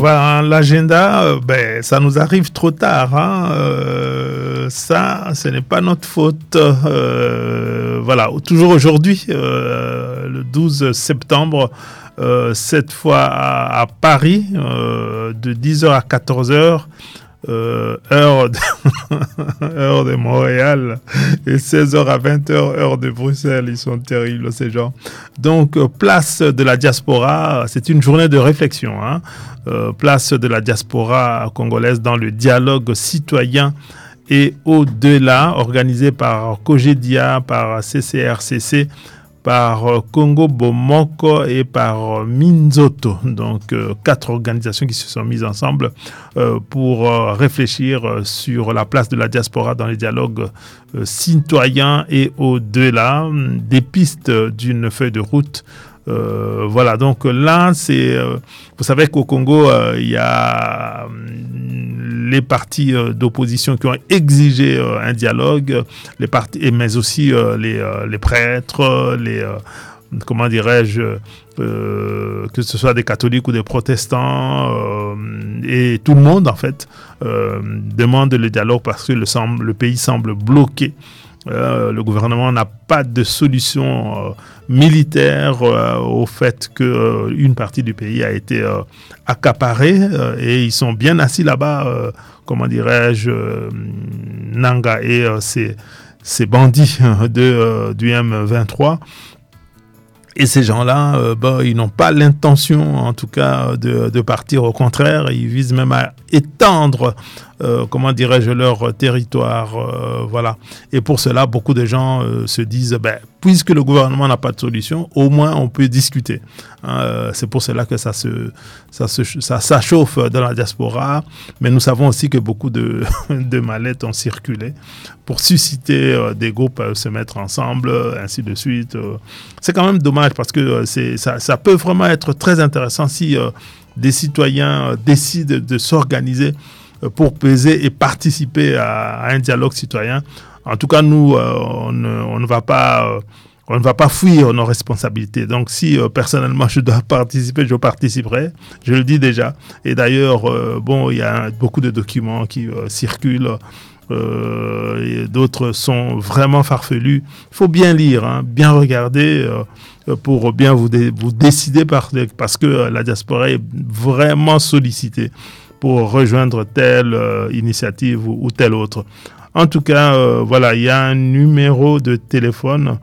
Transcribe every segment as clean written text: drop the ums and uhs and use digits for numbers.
Voilà, l'agenda, ça nous arrive trop tard. Ça, ce n'est pas notre faute. Voilà, toujours aujourd'hui, le 12 septembre, cette fois à Paris, de 10h à 14h. Heure de Montréal et 16h à 20h heure de Bruxelles. Ils sont terribles ces gens. Donc place de la diaspora, c'est une journée de réflexion, place de la diaspora congolaise dans le dialogue citoyen et au-delà, organisé par Cogedia, par CCRCC, par Congo Bomoko et par Minzoto. Donc, 4 organisations qui se sont mises ensemble pour réfléchir sur la place de la diaspora dans les dialogues citoyens et au-delà, des pistes d'une feuille de route. Voilà, donc là, vous savez qu'au Congo, il y a les partis d'opposition qui ont exigé un dialogue, mais aussi les prêtres, comment dirais-je, que ce soit des catholiques ou des protestants, et tout le monde, en fait, demande le dialogue parce que le pays semble bloqué. Le gouvernement n'a pas de solution militaire au fait qu'une partie du pays a été accaparée et ils sont bien assis là-bas, comment dirais-je, Nanga et ces bandits du M23. Et ces gens-là, ils n'ont pas l'intention, en tout cas, de partir. Au contraire, ils visent même à étendre, comment dirais-je, leur territoire. Voilà. Et pour cela, beaucoup de gens se disent, puisque le gouvernement n'a pas de solution, au moins on peut discuter. C'est pour cela que ça chauffe dans la diaspora. Mais nous savons aussi que beaucoup de mallettes ont circulé pour susciter des groupes à se mettre ensemble, ainsi de suite. C'est quand même dommage parce que ça peut vraiment être très intéressant si des citoyens décident de s'organiser pour peser et participer à un dialogue citoyen. En tout cas, nous, on ne va pas fuir nos responsabilités. Donc, si personnellement je dois participer, je participerai. Je le dis déjà. Et d'ailleurs, il y a beaucoup de documents qui circulent. Et d'autres sont vraiment farfelus. Il faut bien lire, bien regarder pour bien vous décider parce que la diaspora est vraiment sollicitée pour rejoindre telle initiative ou telle autre. En tout cas, voilà, il y a un numéro de téléphone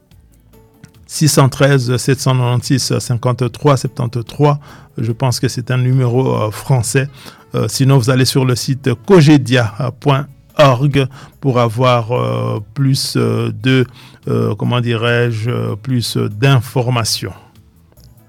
613 796 53 73. Je pense que c'est un numéro français. Sinon, vous allez sur le site cogedia.org pour avoir plus d'informations.